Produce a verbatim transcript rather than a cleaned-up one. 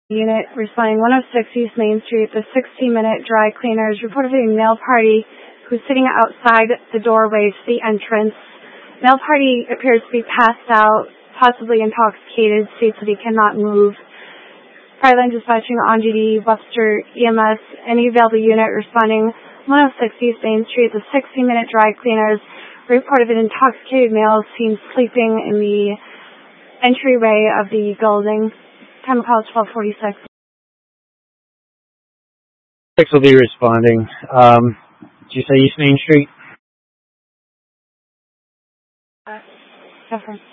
Unit responding one oh six East Main Street, the sixty minute dry cleaners reported a male party who's sitting outside the doorway to the entrance. Male party appears to be passed out, possibly intoxicated, states that he cannot move. Fireline dispatching on duty, Webster E M S, any available unit responding one oh six East Main Street, the sixty minute dry cleaners reported an intoxicated male seen sleeping in the entryway of the building. Time of call is twelve forty-six. Six will be responding. Um, did you say East Main Street? Uh, Jefferson.